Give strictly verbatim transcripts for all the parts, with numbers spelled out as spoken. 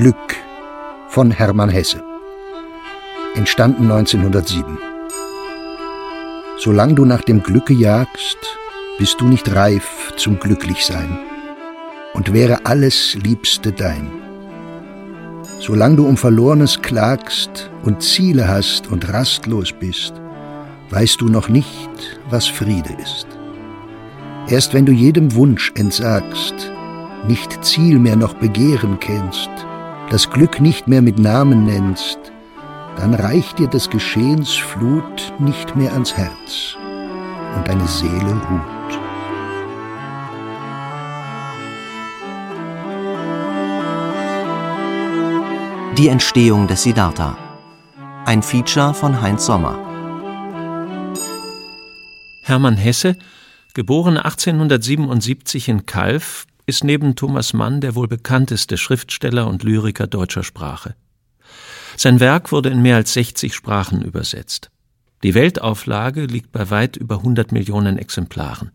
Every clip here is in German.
Glück von Hermann Hesse. Entstanden neunzehnhundertsieben. Solang du nach dem Glücke jagst, bist du nicht reif zum Glücklichsein und wäre alles Liebste dein. Solang du um Verlornes klagst und Ziele hast und rastlos bist, weißt du noch nicht, was Friede ist. Erst wenn du jedem Wunsch entsagst, nicht Ziel mehr noch Begehren kennst, das Glück nicht mehr mit Namen nennst, dann reicht dir des Geschehens Flut nicht mehr ans Herz und deine Seele ruht. Die Entstehung des Siddhartha. Ein Feature von Heinz Sommer. Hermann Hesse, geboren achtzehnhundertsiebenundsiebzig in Calw, ist neben Thomas Mann der wohl bekannteste Schriftsteller und Lyriker deutscher Sprache. Sein Werk wurde in mehr als sechzig Sprachen übersetzt. Die Weltauflage liegt bei weit über hundert Millionen Exemplaren.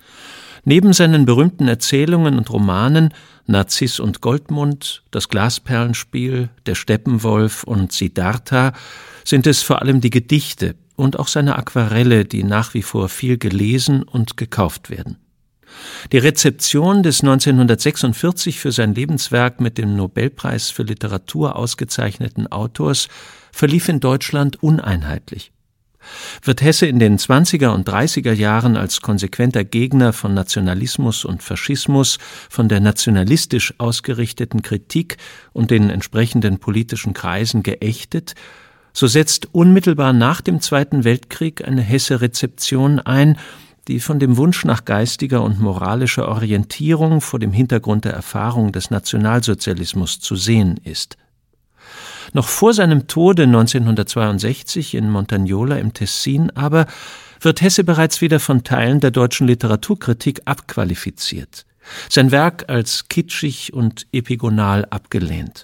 Neben seinen berühmten Erzählungen und Romanen Narziss und Goldmund, Das Glasperlenspiel, Der Steppenwolf und Siddhartha sind es vor allem die Gedichte und auch seine Aquarelle, die nach wie vor viel gelesen und gekauft werden. Die Rezeption des neunzehnhundertsechsundvierzig für sein Lebenswerk mit dem Nobelpreis für Literatur ausgezeichneten Autors verlief in Deutschland uneinheitlich. Wird Hesse in den zwanziger und dreißiger Jahren als konsequenter Gegner von Nationalismus und Faschismus, von der nationalistisch ausgerichteten Kritik und den entsprechenden politischen Kreisen geächtet, so setzt unmittelbar nach dem Zweiten Weltkrieg eine Hesse-Rezeption ein, die von dem Wunsch nach geistiger und moralischer Orientierung vor dem Hintergrund der Erfahrung des Nationalsozialismus zu sehen ist. Noch vor seinem Tode neunzehnhundertzweiundsechzig in Montagnola im Tessin aber wird Hesse bereits wieder von Teilen der deutschen Literaturkritik abqualifiziert, sein Werk als kitschig und epigonal abgelehnt.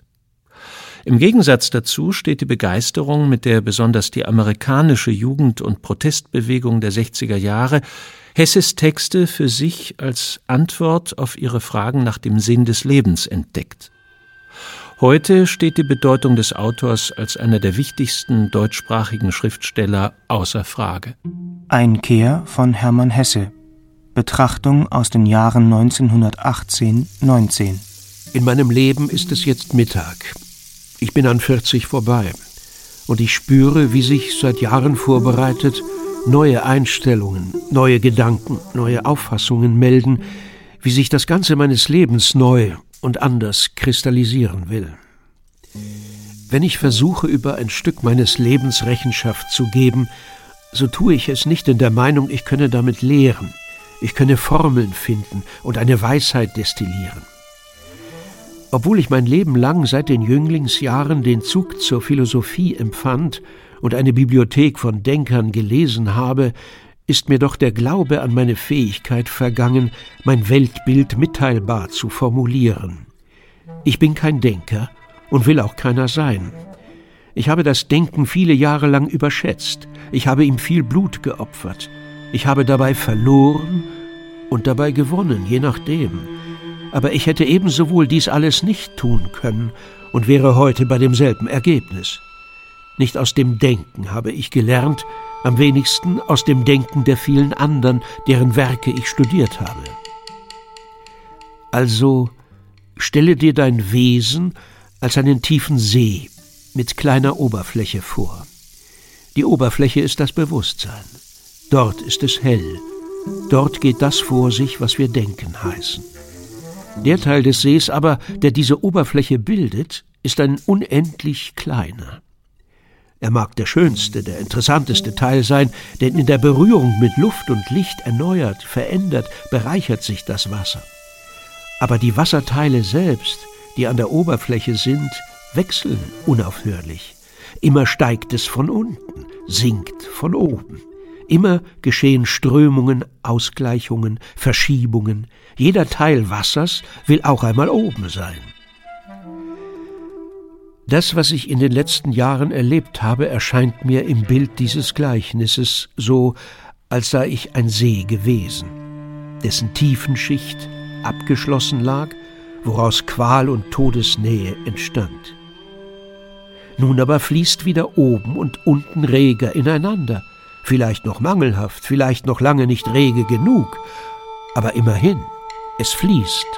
Im Gegensatz dazu steht die Begeisterung, mit der besonders die amerikanische Jugend- und Protestbewegung der sechziger Jahre Hesses Texte für sich als Antwort auf ihre Fragen nach dem Sinn des Lebens entdeckt. Heute steht die Bedeutung des Autors als einer der wichtigsten deutschsprachigen Schriftsteller außer Frage. Einkehr von Hermann Hesse. Betrachtung aus den Jahren neunzehnhundertachtzehn neunzehn. In meinem Leben ist es jetzt Mittag. Ich bin an vierzig vorbei und ich spüre, wie sich seit Jahren vorbereitet neue Einstellungen, neue Gedanken, neue Auffassungen melden, wie sich das Ganze meines Lebens neu und anders kristallisieren will. Wenn ich versuche, über ein Stück meines Lebens Rechenschaft zu geben, so tue ich es nicht in der Meinung, ich könne damit lehren, ich könne Formeln finden und eine Weisheit destillieren. Obwohl ich mein Leben lang seit den Jünglingsjahren den Zug zur Philosophie empfand und eine Bibliothek von Denkern gelesen habe, ist mir doch der Glaube an meine Fähigkeit vergangen, mein Weltbild mitteilbar zu formulieren. Ich bin kein Denker und will auch keiner sein. Ich habe das Denken viele Jahre lang überschätzt. Ich habe ihm viel Blut geopfert. Ich habe dabei verloren und dabei gewonnen, je nachdem. Aber ich hätte ebenso wohl dies alles nicht tun können und wäre heute bei demselben Ergebnis. Nicht aus dem Denken habe ich gelernt, am wenigsten aus dem Denken der vielen anderen, deren Werke ich studiert habe. Also stelle dir dein Wesen als einen tiefen See mit kleiner Oberfläche vor. Die Oberfläche ist das Bewusstsein. Dort ist es hell. Dort geht das vor sich, was wir Denken heißen. Der Teil des Sees aber, der diese Oberfläche bildet, ist ein unendlich kleiner. Er mag der schönste, der interessanteste Teil sein, denn in der Berührung mit Luft und Licht erneuert, verändert, bereichert sich das Wasser. Aber die Wasserteile selbst, die an der Oberfläche sind, wechseln unaufhörlich. Immer steigt es von unten, sinkt von oben. Immer geschehen Strömungen, Ausgleichungen, Verschiebungen. Jeder Teil Wassers will auch einmal oben sein. Das, was ich in den letzten Jahren erlebt habe, erscheint mir im Bild dieses Gleichnisses so, als sei ich ein See gewesen, dessen Tiefenschicht abgeschlossen lag, woraus Qual und Todesnähe entstand. Nun aber fließt wieder oben und unten reger ineinander, vielleicht noch mangelhaft, vielleicht noch lange nicht rege genug, aber immerhin, es fließt.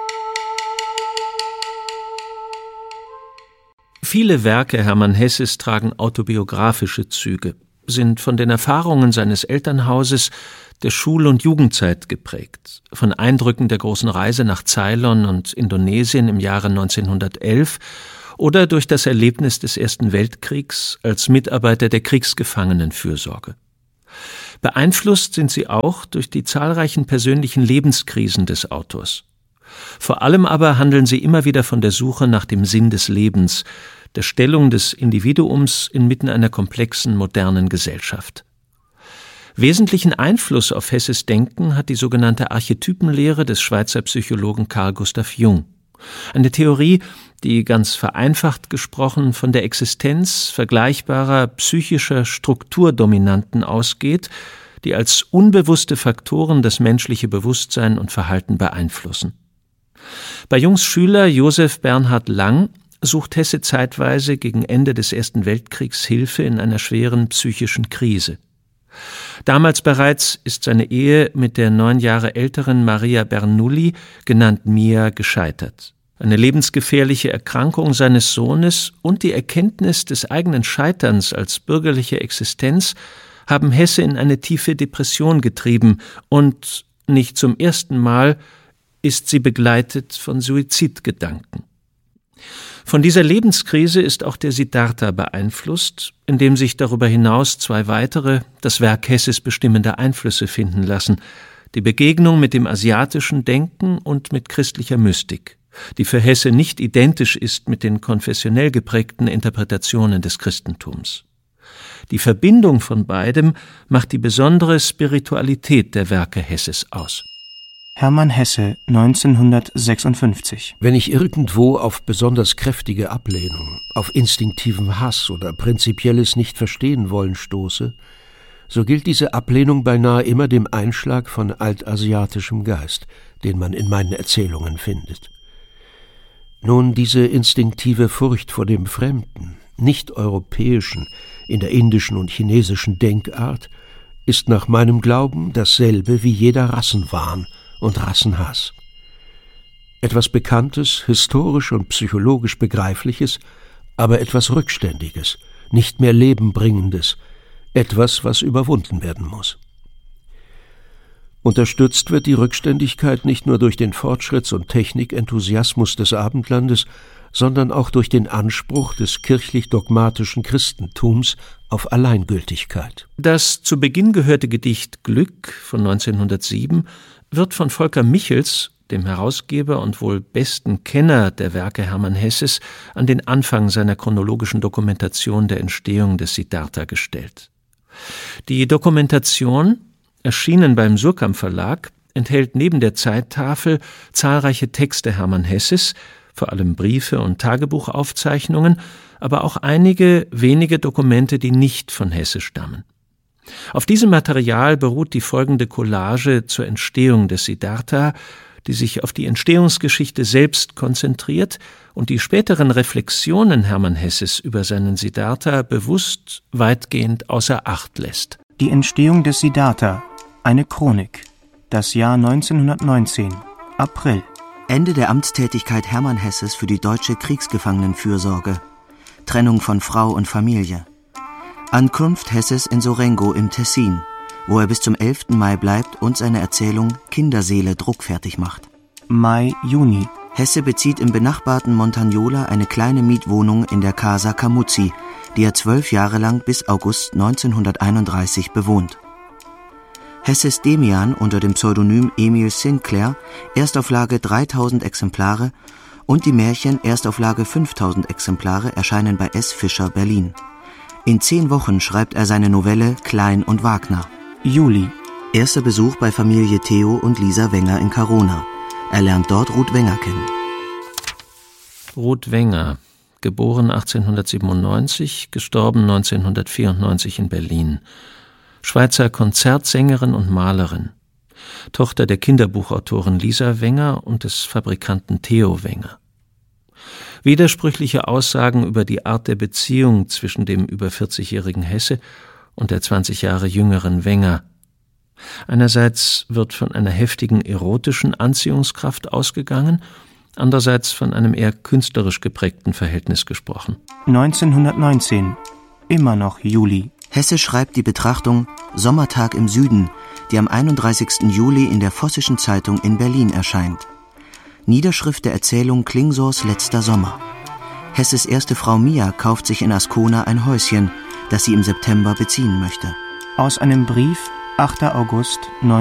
Viele Werke Hermann Hesses tragen autobiografische Züge, sind von den Erfahrungen seines Elternhauses der Schul- und Jugendzeit geprägt, von Eindrücken der großen Reise nach Ceylon und Indonesien im Jahre neunzehnhundertelf oder durch das Erlebnis des Ersten Weltkriegs als Mitarbeiter der Kriegsgefangenenfürsorge. Beeinflusst sind sie auch durch die zahlreichen persönlichen Lebenskrisen des Autors. Vor allem aber handeln sie immer wieder von der Suche nach dem Sinn des Lebens, der Stellung des Individuums inmitten einer komplexen, modernen Gesellschaft. Wesentlichen Einfluss auf Hesses Denken hat die sogenannte Archetypenlehre des Schweizer Psychologen Carl Gustav Jung. Eine Theorie, die ganz vereinfacht gesprochen von der Existenz vergleichbarer psychischer Strukturdominanten ausgeht, die als unbewusste Faktoren das menschliche Bewusstsein und Verhalten beeinflussen. Bei Jungs Schüler Josef Bernhard Lang sucht Hesse zeitweise gegen Ende des Ersten Weltkriegs Hilfe in einer schweren psychischen Krise. Damals bereits ist seine Ehe mit der neun Jahre älteren Maria Bernoulli, genannt Mia, gescheitert. Eine lebensgefährliche Erkrankung seines Sohnes und die Erkenntnis des eigenen Scheiterns als bürgerliche Existenz haben Hesse in eine tiefe Depression getrieben und nicht zum ersten Mal ist sie begleitet von Suizidgedanken. Von dieser Lebenskrise ist auch der Siddhartha beeinflusst, in dem sich darüber hinaus zwei weitere, das Werk Hesses bestimmende Einflüsse finden lassen: die Begegnung mit dem asiatischen Denken und mit christlicher Mystik, die für Hesse nicht identisch ist mit den konfessionell geprägten Interpretationen des Christentums. Die Verbindung von beidem macht die besondere Spiritualität der Werke Hesses aus. Hermann Hesse, neunzehnhundertsechsundfünfzig. Wenn ich irgendwo auf besonders kräftige Ablehnung, auf instinktiven Hass oder prinzipielles Nicht-Verstehen-Wollen stoße, so gilt diese Ablehnung beinahe immer dem Einschlag von altasiatischem Geist, den man in meinen Erzählungen findet. Nun, diese instinktive Furcht vor dem Fremden, nicht-europäischen, in der indischen und chinesischen Denkart, ist nach meinem Glauben dasselbe wie jeder Rassenwahn und Rassenhass. Etwas Bekanntes, historisch und psychologisch Begreifliches, aber etwas Rückständiges, nicht mehr Lebenbringendes, etwas, was überwunden werden muss. Unterstützt wird die Rückständigkeit nicht nur durch den Fortschritts- und Technikenthusiasmus des Abendlandes, sondern auch durch den Anspruch des kirchlich-dogmatischen Christentums auf Alleingültigkeit. Das zu Beginn gehörte Gedicht Glück von neunzehnhundertsieben wird von Volker Michels, dem Herausgeber und wohl besten Kenner der Werke Hermann Hesses, an den Anfang seiner chronologischen Dokumentation der Entstehung des Siddhartha gestellt. Die Dokumentation, erschienen beim Surkamp Verlag, enthält neben der Zeittafel zahlreiche Texte Hermann Hesses, vor allem Briefe und Tagebuchaufzeichnungen, aber auch einige wenige Dokumente, die nicht von Hesse stammen. Auf diesem Material beruht die folgende Collage zur Entstehung des Siddhartha, die sich auf die Entstehungsgeschichte selbst konzentriert und die späteren Reflexionen Hermann Hesses über seinen Siddhartha bewusst weitgehend außer Acht lässt. Die Entstehung des Siddhartha, eine Chronik. Das Jahr neunzehnhundertneunzehn, April. Ende der Amtstätigkeit Hermann Hesses für die deutsche Kriegsgefangenenfürsorge. Trennung von Frau und Familie. Ankunft Hesses in Sorengo im Tessin, wo er bis zum elften Mai bleibt und seine Erzählung Kinderseele druckfertig macht. Mai, Juni. Hesse bezieht im benachbarten Montagnola eine kleine Mietwohnung in der Casa Camuzzi, die er zwölf Jahre lang bis August neunzehnhunderteinunddreißig bewohnt. Hesses Demian unter dem Pseudonym Emil Sinclair, Erstauflage dreitausend Exemplare, und die Märchen Erstauflage fünftausend Exemplare erscheinen bei S. Fischer, Berlin. In zehn Wochen schreibt er seine Novelle Klein und Wagner. Juli. Erster Besuch bei Familie Theo und Lisa Wenger in Karona. Er lernt dort Ruth Wenger kennen. Ruth Wenger, geboren achtzehnhundertsiebenundneunzig, gestorben neunzehnhundertvierundneunzig in Berlin. Schweizer Konzertsängerin und Malerin. Tochter der Kinderbuchautorin Lisa Wenger und des Fabrikanten Theo Wenger. Widersprüchliche Aussagen über die Art der Beziehung zwischen dem über vierzigjährigen Hesse und der zwanzig Jahre jüngeren Wenger. Einerseits wird von einer heftigen erotischen Anziehungskraft ausgegangen, andererseits von einem eher künstlerisch geprägten Verhältnis gesprochen. neunzehnhundertneunzehn, immer noch Juli. Hesse schreibt die Betrachtung »Sommertag im Süden«, die am einunddreißigsten Juli in der Vossischen Zeitung in Berlin erscheint. Niederschrift der Erzählung Klingsors letzter Sommer. Hesses erste Frau Mia kauft sich in Ascona ein Häuschen, das sie im September beziehen möchte. Aus einem Brief, achter August